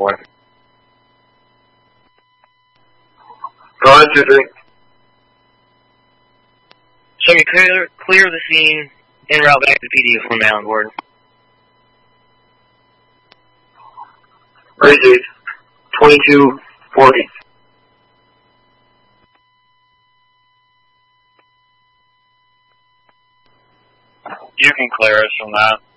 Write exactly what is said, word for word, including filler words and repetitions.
boy. Go ahead, two three. Show me clear, clear the scene, en route back to P D from Island Board. Received. twenty-two forty. You can clear us from that.